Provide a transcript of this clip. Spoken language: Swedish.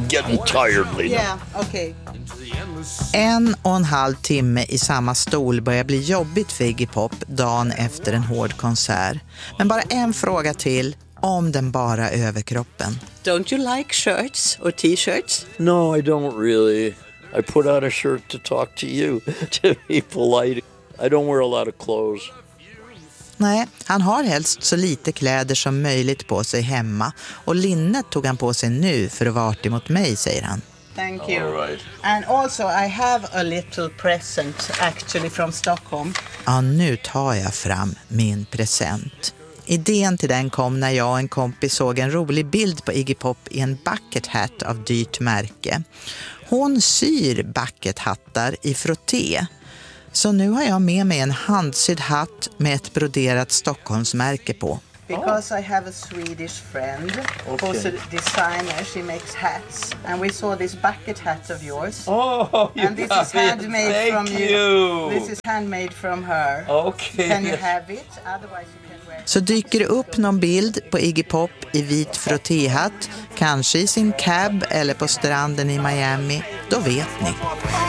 I'm getting tired, Lena. Yeah, okay. 1,5 timme i samma stol börjar bli jobbigt för Iggy Pop dagen efter en hård konsert. Men bara en fråga till, om den bara överkroppen. Don't you like shirts or t-shirts? No, I don't really. I put on a shirt to talk to you, to be polite. I don't wear a lot of clothes. Nej, han har helst så lite kläder som möjligt på sig hemma. Och linnet tog han på sig nu för att vara artig mot mig, säger han. Thank you. All right. And also I have a little present actually from Stockholm. Ja, nu tar jag fram min present. Idén till den kom när jag och en kompis såg en rolig bild på Iggy Pop i en bucket hat av dyrt märke. Hon syr bucket hattar i frotté. Så nu har jag med mig en handsydd hatt med ett broderat Stockholmsmärke på. Because I have a Swedish friend who's a designer. She makes hats. And we saw this bucket hat of yours. Oh, you And this got is it. handmade from Thank you. This is handmade from her. Okay. Can you have it? Otherwise you can wear it. Så dyker det upp någon bild på Iggy Pop i vit frottéhatt, kanske i sin cab eller på stranden i Miami, då vet ni.